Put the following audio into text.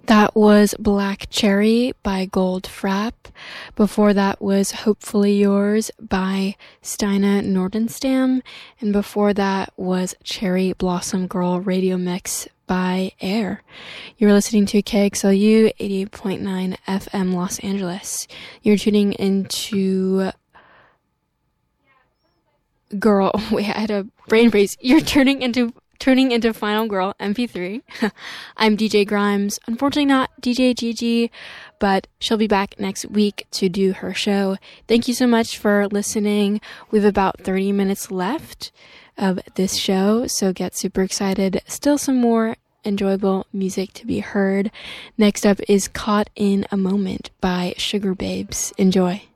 That was Black Cherry by Goldfrapp. Before that was Hopefully Yours by Stina Nordenstam. And before that was Cherry Blossom Girl Radio Mix by Air. You're listening to KXLU 88.9 FM Los Angeles. You're tuning into Girl. Wait, I had a brain freeze. You're turning into Final Girl MP3. I'm DJ Grimes. Unfortunately not DJ Gigi, but she'll be back next week to do her show. Thank you so much for listening. We have about 30 minutes left of this show, so get super excited. Still some more enjoyable music to be heard. Next up is Caught in a Moment by Sugar Babes. Enjoy.